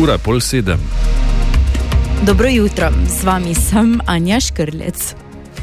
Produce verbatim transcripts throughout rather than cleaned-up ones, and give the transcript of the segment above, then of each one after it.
Ura pol sedem. Dobro jutro, z vami sem Anja Škrlec.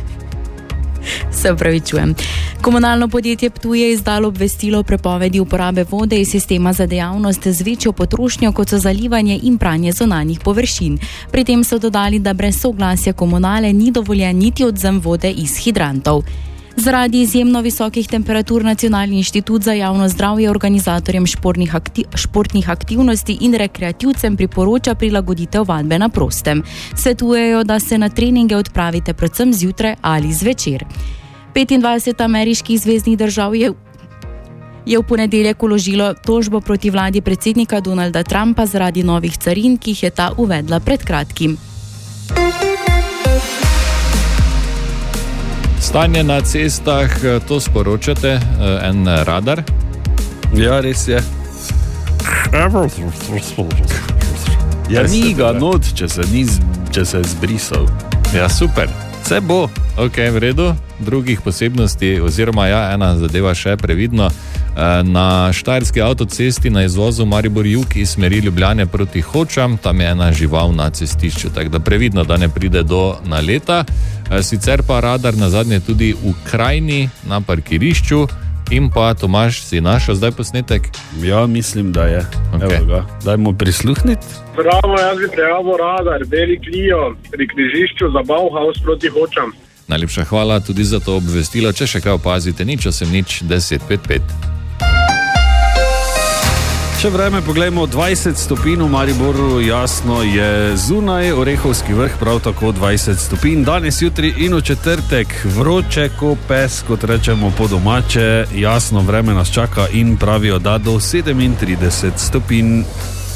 Se upravičujem. Komunalno podjetje Ptuj je izdalo obvestilo o prepovedi uporabe vode iz sistema za dejavnost z večjo potrošnjo, kot so zalivanje in pranje zunanjih površin. Pri tem so dodali, da brez soglasja komunale ni dovoljen niti odvzem vode iz hidrantov. Zaradi izjemno visokih temperatur Nacionalni inštitut za javno zdravje organizatorjem športnih, akti- športnih aktivnosti in rekreativcem priporoča prilagoditev vadbe na prostem. Svetujejo, da se na treninge odpravite predvsem zjutraj ali zvečer. petindvajset ameriških zveznih držav je, je v ponedeljek vložilo tožbo proti vladi predsednika Donalda Trumpa zaradi novih carin, ki jih je ta uvedla pred kratkim. Stanje na cestah, to sporočate, en radar? Ja, res je. Ja, ni ga not, če se, ni, če se je zbrisal. Ja, super. Vse bo. Ok, v redu. Drugih posebnosti, oziroma ja, ena zadeva še previdno. Na štajerski avtocesti na izvozu Maribor jug iz smeri Ljubljane proti Hočam, tam je ena žival na cestišču, tako da previdno, da ne pride do naleta. Sicer pa radar na zadnje tudi v Krajni na parkirišču. In pa, Tomaž, si našel zdaj posnetek? Ja, mislim, da je. Okay. Evo ga. Dajmo prisluhniti. Bravo, jaz bi prijavil radar, Beli Clio pri križišču za Bauhaus proti Hočam. Najlepša hvala tudi za to obvestilo. Če še kaj opazite, nič osem nič deset pet pet. Če vreme pogledamo, dvajset stopinj v Mariboru, jasno je zunaj, Orehovski vrh prav tako dvajset stopinj. Danes, jutri in v četrtek vroče ko pes, kot rečemo po domače, jasno vreme nas čaka in pravijo, da do sedemintrideset stopinj.